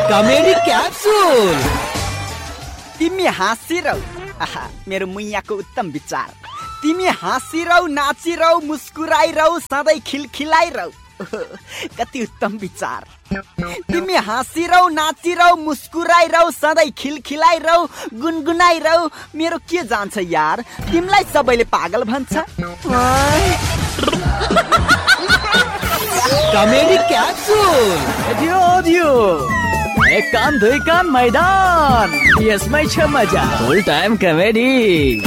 Comedy capsule. तिमी हाँसिरौ, आहा मेरो मुइयाको उत्तम विचार। तिमी हाँसिरौ, नाचिरौ, मुस्कुराइरौ, सधैँ खिलखिलाइरौ। कति उत्तम विचार। तिमी हाँसिरौ, नाचिरौ, मुस्कुराइरौ, सधैँ खिलखिलाइरौ, गुनगुनाइरौ। मेरो के जान्छ यार, तिमीलाई सबैले पागल भन्छ। Comedy capsule. एक कान दुई कान मैदान, यसमै छ मजा। फुल टाइम कमेडी।